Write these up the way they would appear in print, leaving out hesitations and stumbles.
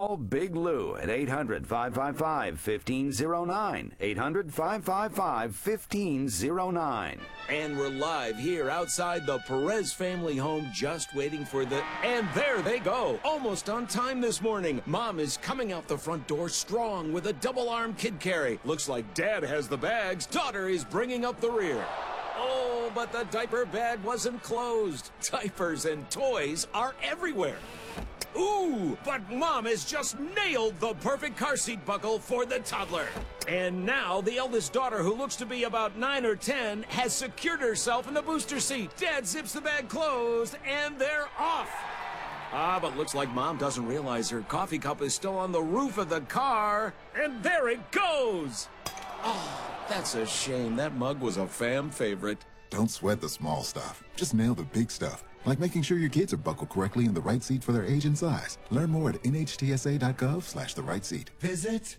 Call Big Lou at 800-555-1509. 800-555-1509. And we're live here outside the Perez family home, just waiting for the... And there they go! Almost on time this morning. Mom is coming out the front door strong with a double-arm kid carry. Looks like Dad has the bags. Daughter is bringing up the rear. Oh, but the diaper bag wasn't closed. Diapers and toys are everywhere. Ooh, but Mom has just nailed the perfect car seat buckle for the toddler. And now the eldest daughter, who looks to be about 9 or 10, has secured herself in the booster seat. Dad zips the bag closed, and they're off. But looks like Mom doesn't realize her coffee cup is still on the roof of the car. And there it goes. Oh, that's a shame. That mug was a fam favorite. Don't sweat the small stuff. Just nail the big stuff. Like making sure your kids are buckled correctly in the right seat for their age and size. Learn more at nhtsa.gov/the right seat. Visit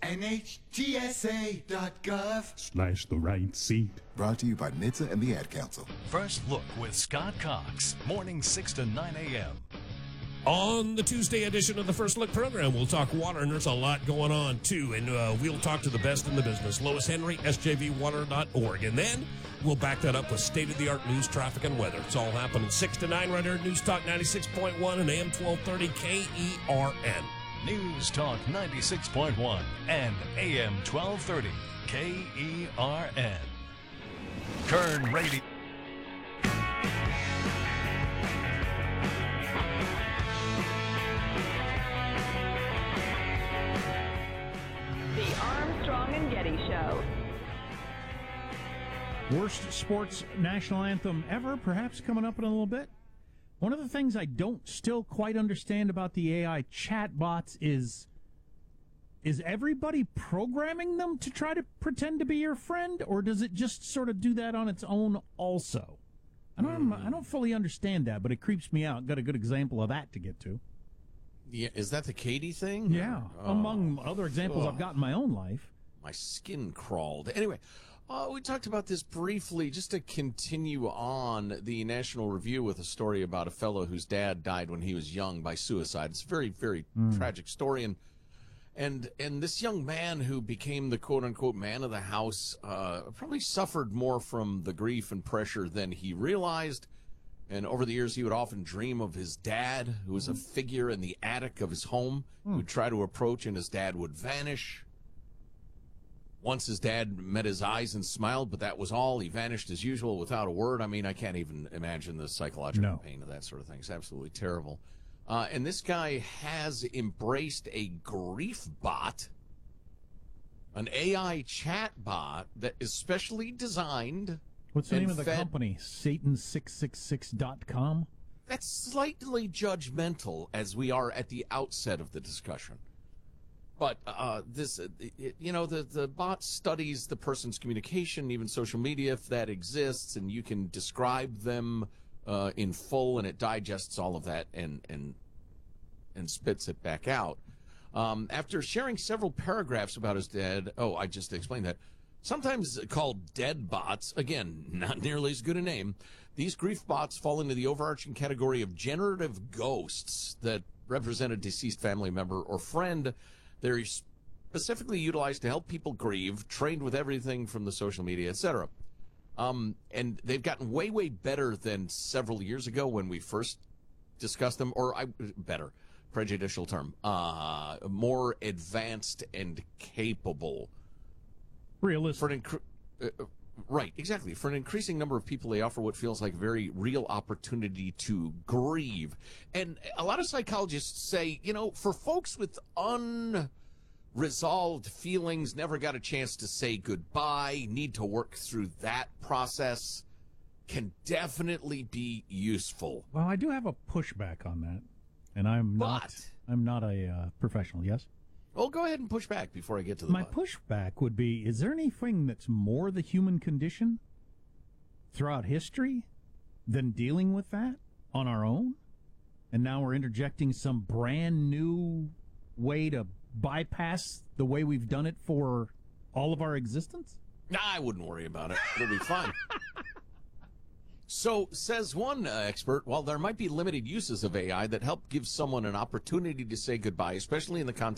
nhtsa.gov/ the right seat. Brought to you by NHTSA and the Ad Council. First Look with Scott Cox, morning 6 to 9 a.m. On the Tuesday edition of the First Look program, we'll talk water, and there's a lot going on, too. And we'll talk to the best in the business, Lois Henry, sjvwater.org. And then we'll back that up with state-of-the-art news, traffic, and weather. It's all happening 6 to 9 right here at News Talk 96.1 and AM 1230 KERN. News Talk 96.1 and AM 1230 KERN. Kern Radio. The Armstrong and Getty Show. Worst sports national anthem ever, perhaps coming up in a little bit. One of the things I don't still quite understand about the AI chatbots is everybody programming them to try to pretend to be your friend, or does it just sort of do that on its own also? I don't fully understand that, but it creeps me out. Got a good example of that to get to. Yeah, is that the Katie thing? Yeah, among other examples I've got in my own life. My skin crawled. Anyway, we talked about this briefly, just to continue on the National Review with a story about a fellow whose dad died when he was young by suicide. It's a very, very tragic story. And this young man who became the quote-unquote man of the house probably suffered more from the grief and pressure than he realized. And over the years, he would often dream of his dad, who was a figure in the attic of his home. He would try to approach, and his dad would vanish. Once his dad met his eyes and smiled, but that was all. He vanished as usual without a word. I mean, I can't even imagine the psychological pain of that sort of thing. It's absolutely terrible. And this guy has embraced a grief bot, an AI chat bot that is specially designed. What's the name of the company? Satan666.com? That's slightly judgmental, as we are at the outset of the discussion. But the bot studies the person's communication, even social media, if that exists, and you can describe them in full, and it digests all of that and spits it back out. After sharing several paragraphs about his dad, I just explained that. Sometimes called dead bots, again, not nearly as good a name, these grief bots fall into the overarching category of generative ghosts that represent a deceased family member or friend. They're specifically utilized to help people grieve, trained with everything from the social media, etc. And they've gotten way, way better than several years ago when we first discussed them, better, prejudicial term, more advanced and capable. Realistic. Right, exactly. For an increasing number of people, they offer what feels like a very real opportunity to grieve. And a lot of psychologists say, for folks with unresolved feelings, never got a chance to say goodbye, need to work through that process, can definitely be useful. Well, I do have a pushback on that, and I'm not a professional, yes? Well, go ahead and push back before I get to the My pushback would be, is there anything that's more the human condition throughout history than dealing with that on our own? And now we're interjecting some brand new way to bypass the way we've done it for all of our existence? I wouldn't worry about it. It'll be fine. So, says one expert, while there might be limited uses of AI that help give someone an opportunity to say goodbye, especially in the context